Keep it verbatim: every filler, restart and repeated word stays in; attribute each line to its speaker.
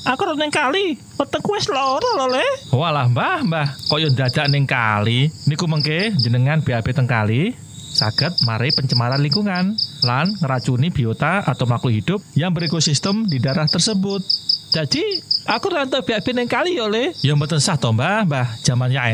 Speaker 1: Aku ora ning kali. Wetengku wis lara lho, Le.
Speaker 2: Walah, Mbah, Mbah, kaya dadak ning kali. Niku mengke jenengan B A B teng kali saged mari pencemaran lingkungan lan ngeracuni biota atau makhluk hidup yang berekosistem di daerah tersebut.
Speaker 1: Jadi, aku ora entuk B A B ning kali ya, Le.
Speaker 2: Ya mboten sah to, Mbah, Mbah. Jamannya